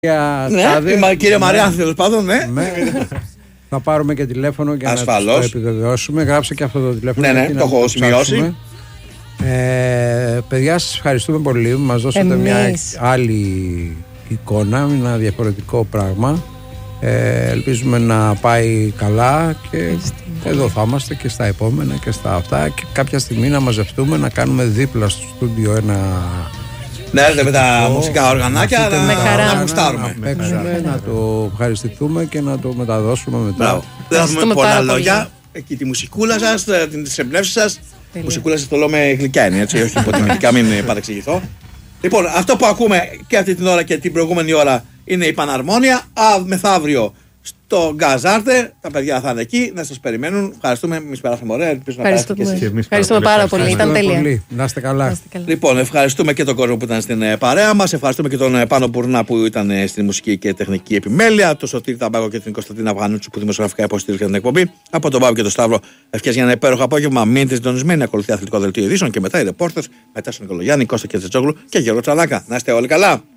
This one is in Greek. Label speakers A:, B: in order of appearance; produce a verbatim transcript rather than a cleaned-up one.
A: Ναι, κύριε Μαριάνθη, τέλος πάντων, ναι.
B: Θα πάρουμε και τηλέφωνο για
A: ασφαλώς
B: να το επιβεβαιώσουμε. Γράψε και αυτό το τηλέφωνο.
A: Ναι, ναι, το έχω σημειώσει.
B: Ε, παιδιά, σας ευχαριστούμε πολύ. Μας δώσατε Εμείς. μια άλλη εικόνα, ένα διαφορετικό πράγμα. Ε, ελπίζουμε να πάει καλά και Ευχαριστούμε. Εδώ θα είμαστε και στα επόμενα και στα αυτά. Και κάποια στιγμή να μαζευτούμε, να κάνουμε δίπλα στο στούντιο ένα.
A: Ναι, έρθετε με τα μουσικά οργανάκια να,
B: με
A: να, να γουστάρουμε.
B: Να παίξουμε, να το ευχαριστηθούμε και να το μεταδώσουμε μετά.
A: Δεν θα πούμε πολλά λόγια. Εκεί τη μουσικούλα σας, τις εμπνεύσεις σας. Μουσικούλα σας το λέω με γλυκιά είναι, έτσι, όχι υποτιμητικά, μην παρεξηγηθώ. Λοιπόν, αυτό που ακούμε και αυτή την ώρα και την προηγούμενη ώρα είναι η Παναρμόνια. Α, μεθαύριο στο Γκαζάρτε, τα παιδιά θα είναι εκεί, να σας περιμένουν. Ευχαριστούμε, εμείς περάσαμε ωραία.
C: Ευχαριστούμε, και εσείς. ευχαριστούμε πάρα πολύ, πολύ. Ήταν τέλεια. Πολύ.
B: Να είστε καλά. Να είστε καλά.
A: Λοιπόν, ευχαριστούμε και τον κόσμο που ήταν στην παρέα μας. Ευχαριστούμε και τον Πάνο Μπουρνά που ήταν στην μουσική και τεχνική επιμέλεια. Τον Σωτήρη Ταμπάκο και την Κωνσταντίνα Αυγανούτσου που δημοσιογραφικά υποστήριξαν την εκπομπή. Από τον Πάπη και τον Σταύρο, ευχές για ένα υπέροχο απόγευμα. Μείνετε συντονισμένοι, ακολουθεί αθλητικό δελτίο ειδήσεων και μετά οι ρεπόρτερς, μετά στον Νικολογιάννη, Κώστα και Τζετζόγλου και Γιώργο Τσαλάκα. Να είστε όλοι καλά.